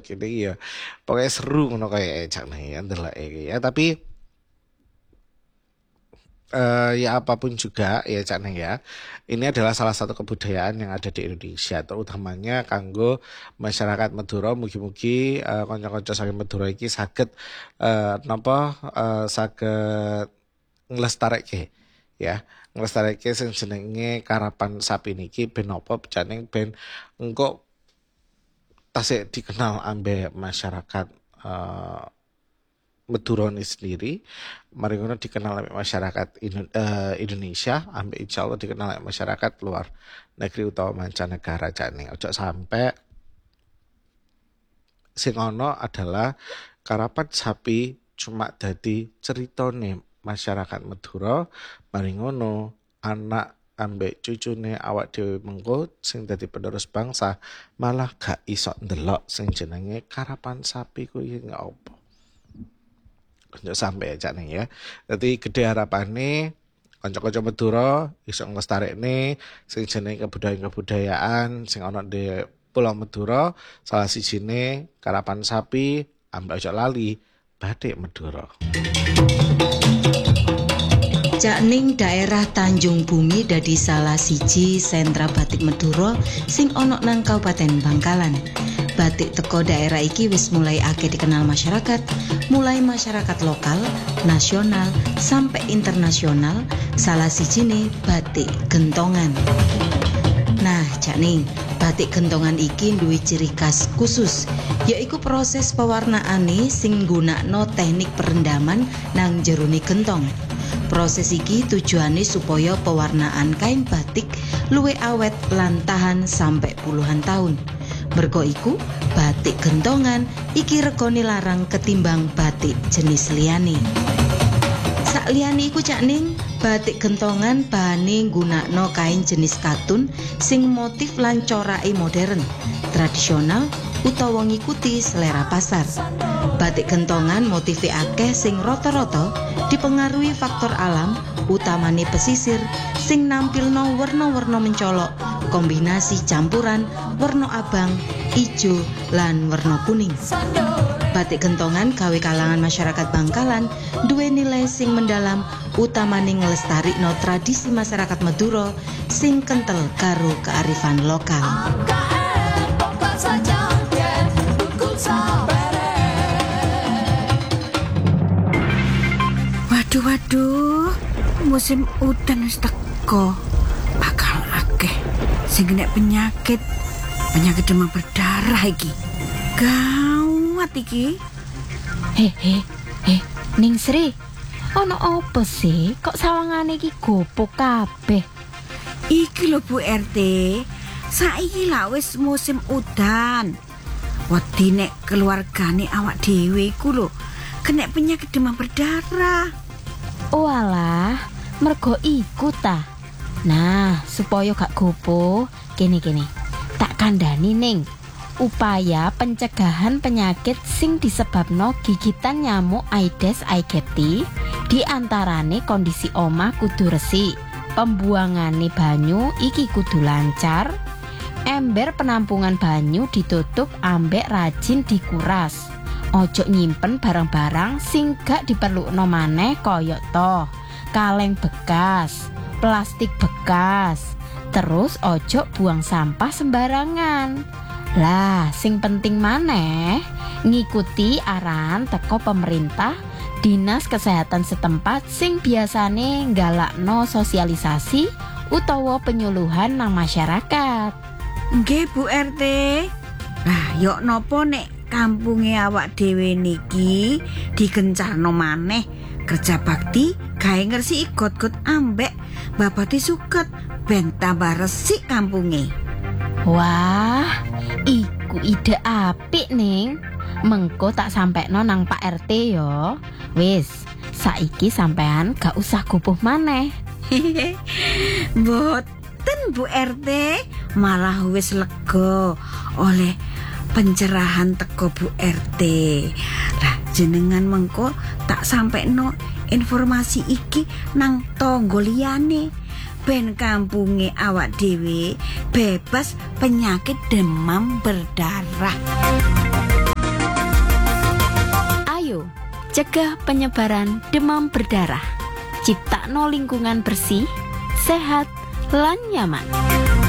kene ya. Pokoknya seru ngono kayak jane ya ndelok ya. Tapi ya apapun juga ya Cak Neng ya. Ini adalah salah satu kebudayaan yang ada di Indonesia, terutamanya kanggo masyarakat Madura. Mugi-mugi kanca-kanca saking Madura iki saged saged nglestareke ya. Nglestareke sing jenenge karapan sapi niki ben apa Cak Neng ben engko tasik dikenal ambek masyarakat Madura ini sendiri, mari ngono dikenal oleh masyarakat Indonesia, ambek insyaallah dikenal oleh masyarakat luar negeri utawa mancanegara jane. Ojo sampai sing ono adalah karapan sapi cuma dadi ceritane masyarakat Madura, mari ngono anak ambek cucune awak dhewe mengko sing dadi penerus bangsa malah gak iso ndelok sing jenenge karapan sapi kuwi ngopo. Sampai aja nih ya. Jadi gede harapane kanca-kanca Madura iso nglestarekne sing jenenge kebudayaan sing ana di Pulau Madura, salah sijine karapan sapi, ambek aja lali batik Madura. Cak Ning daerah Tanjung Bumi dadi salah siji sentra batik Madura sing ana nang Kabupaten Bangkalan. Batik teko daerah iki wis mulai akeh dikenal masyarakat, mulai masyarakat lokal, nasional, sampai internasional, salah sijine batik gentongan. Nah, Cak Ning, batik gentongan iki duwe ciri khas khusus, yaiku proses pewarnaane sing nggunakno teknik perendaman nang jerone gentong. Proses iki tujuane supaya pewarnaan kain batik luwih awet lan tahan sampai puluhan tahun. Mergo iku, batik gentongan iki regane larang ketimbang batik jenis liyane. Sakliyane iku Cak Ning, batik gentongan bahane nggunakno kain jenis katun sing motif lan corake modern, tradisional utawa ngikuti selera pasar. Batik gentongan motife akeh sing rata-rata dipengaruhi faktor alam, utamane pesisir sing nampilno warna-warna mencolok, kombinasi campuran warna abang, ijo, lan warna kuning. Batik gentongan gawe kalangan masyarakat Bangkalan duwe nilai sing mendalam, utamane nglestarikno tradisi masyarakat Madura sing kentel karo kearifan lokal. Waduh, musim udan wis teko. Bakal akeh sing kena penyakit demam berdarah iki. Gawat iki. Ning Sri, ono apa sih? Kok sawangane iki gopo kabeh? Iki lho Bu RT, saiki lah wis musim udan. Wedi nek keluargane awak dhewe iku lho kena penyakit demam berdarah. Oh alah, mergo iku ta. Nah, supaya gak gopo, kene tak kandhani Ning. Upaya pencegahan penyakit sing disebabno gigitan nyamuk Aedes aegypti, di antarane kondisi omah kudu resik, pembuangane banyu iki kudu lancar, ember penampungan banyu ditutup ambek rajin dikuras. Ojo nyimpen barang-barang sing gak diperlukno maneh kaya to kaleng bekas, plastik bekas. Terus ojo buang sampah sembarangan. Lah, sing penting maneh ngikuti arahan teko pemerintah, dinas kesehatan setempat sing biasane nggalakno sosialisasi utawa penyuluhan nang masyarakat. Nggih Bu RT. Lah, yok nopo nek kampunge awak dhewe niki digencarno maneh kerja bakti gawe ngresiki got-got ambek babati suket ben tambah resik kampunge. Wah, iku ide apik Ning. Mengko tak sampekno nang Pak RT yo. Wis, saiki sampean gak usah gupuh maneh. Mboten Bu RT, malah wis lega oleh pencerahan teko Bu RT. Lah jenengan mengko tak sampekno informasi iki nang tangga liyane ben kampunge awak dhewe bebas penyakit demam berdarah. cegah penyebaran demam berdarah, ciptakno lingkungan bersih, sehat, lan nyaman.